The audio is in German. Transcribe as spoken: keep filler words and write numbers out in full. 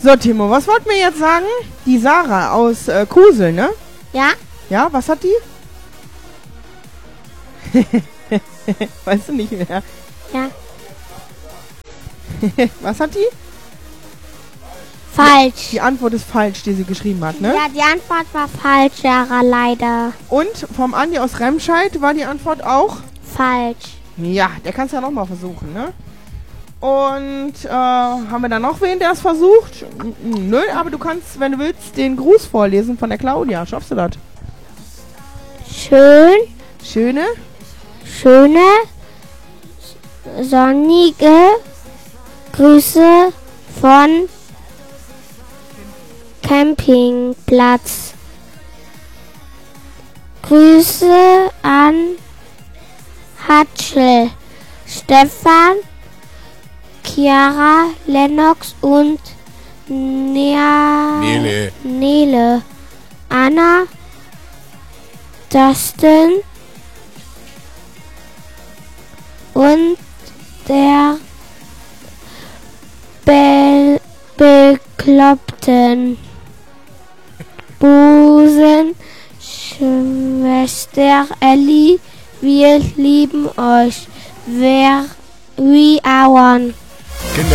So, Timo, was wollten wir jetzt sagen? Die Sarah aus äh, Kusel, ne? Ja? Ja, was hat die? Weißt du nicht mehr? Ja. Was hat die? Falsch. Die Antwort ist falsch, die sie geschrieben hat, ne? Ja, die Antwort war falsch, Sarah, leider. Und vom Andi aus Remscheid war die Antwort auch? Falsch. Ja, der kann es ja nochmal versuchen, ne? Und äh, haben wir da noch wen, der es versucht? N- Nö, aber du kannst, wenn du willst, den Gruß vorlesen von der Claudia. Schaffst du das? Schön, Schöne? schöne, sonnige Grüße von Campingplatz. Grüße an Hatschel, Stefan, Chiara, Lennox und Nea Nele. Nele. Anna, Dustin und der Be Bekloppten Busenschwester Ellie. Wir lieben euch. Wer, we are one.